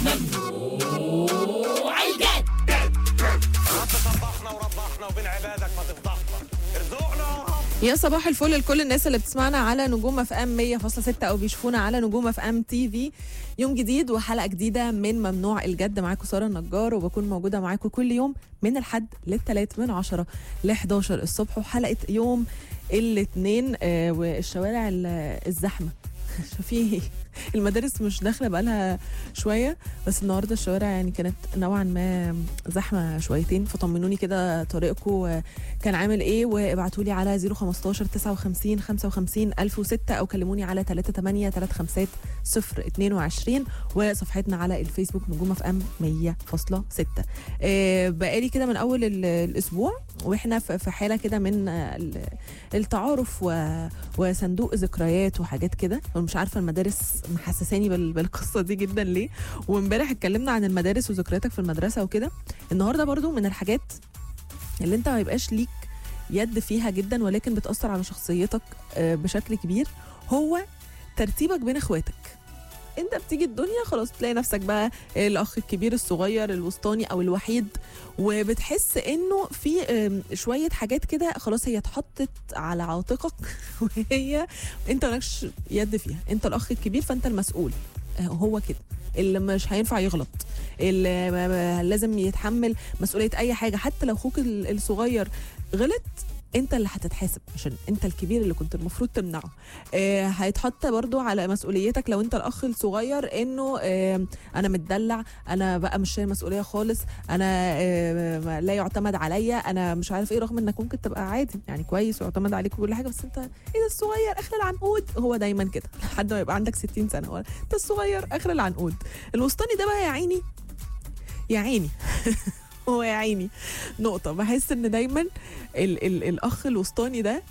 ممنوع الجد. رب صبحنا وربحنا وبين عبادك ما تفضحنا، ارزقنا يا رب. يا صباح الفل لكل الناس اللي بتسمعنا على نجوم اف ام 100.6 او بيشوفونا على نجوم اف ام تي في. يوم جديد وحلقه جديده من ممنوع الجد. معاكم ساره النجار، وبكون موجوده معاكم كل يوم من الحد للثلاث من 10 ل 11 الصبح. وحلقه يوم الاثنين والشوارع الزحمه في المدارس مش داخله بقالها شويه، بس النهارده الشوارع يعني كانت نوعا ما زحمه شويتين. فطمنوني كده طريقكم كان عامل ايه، وابعتوا لي على 015 59 55 1006 او كلموني على 38 35 022 وصفحتنا على الفيسبوك نجوم اف ام 100.6. بقالي كده من اول الاسبوع واحنا في حاله كده من التعارف وصندوق ذكريات وحاجات كده. مش عارفه المدارس محسساني بالقصه دي جدا ليه. وامبارح اتكلمنا عن المدارس وذكرياتك في المدرسه وكده. النهارده برضو من الحاجات اللي انت ما يبقاش ليك يد فيها جدا ولكن بتاثر على شخصيتك بشكل كبير، هو ترتيبك بين اخواتك. انت بتيجي الدنيا خلاص تلاقي نفسك بقى الاخ الكبير الصغير الوسطاني او الوحيد، وبتحس انه في شويه حاجات كده خلاص هي اتحطت على عاتقك وهي انت مالكش يد فيها. انت الاخ الكبير فانت المسؤول، هو كده اللي مش هينفع يغلط، اللي لازم يتحمل مسؤوليه اي حاجه. حتى لو اخوك الصغير غلط انت اللي هتتحاسب عشان انت الكبير اللي كنت المفروض تمنعه. هيتحط برضو على مسؤوليتك لو انت الاخ الصغير انه انا متدلع، انا بقى مش شايل مسؤوليه خالص، انا لا يعتمد عليا، انا مش عارف ايه، رغم انك ممكن تبقى عادي يعني كويس ويعتمد عليك وكل حاجه، بس انت ايه ده الصغير اخر العنقود. هو دايما كده لحد ما يبقى عندك 60 سنه انت الصغير اخر العنقود. الوسطاني ده بقى يا عيني هو يا عيني نقطة. بحس ان دايما الاخ الوسطاني ده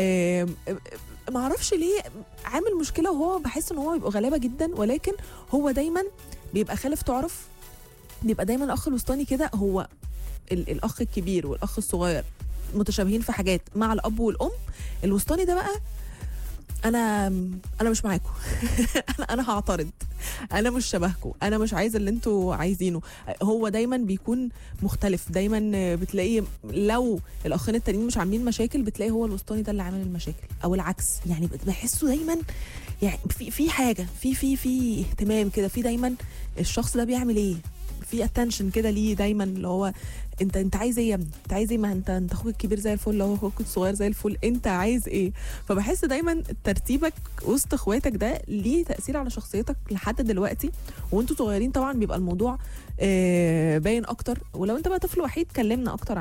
معرفش ليه عامل مشكلة، وهو بحس ان هو بيبقى غلابة جدا، ولكن هو دايما بيبقى خالف تعرف. بيبقى دايما الاخ الوسطاني كده هو الاخ الكبير والاخ الصغير متشابهين في حاجات مع الاب والام. الوسطاني ده بقى انا مش معاكم انا هعترض، انا مش شبهكم، انا مش عايزه اللي انتوا عايزينه. هو دايما بيكون مختلف، دايما بتلاقيه لو الاخين التانيين مش عاملين مشاكل بتلاقي هو الوسطاني ده اللي عامل المشاكل، او العكس. يعني بحسه دايما يعني في حاجه في اهتمام كده، في دايما الشخص ده بيعمل ايه، في اتنشن كده ليه دايما، اللي هو انت عايز ايه يا ابني، انت عايز ايه، ما انت اخوك الكبير زي الفل، لو اخوك الصغير زي الفل، انت عايز ايه. فبحس دايما ترتيبك وسط اخواتك ده ليه تاثير على شخصيتك لحد دلوقتي. وانتوا صغيرين طبعا بيبقى الموضوع باين اكتر، ولو انت بقى طفل وحيد كلمنا اكتر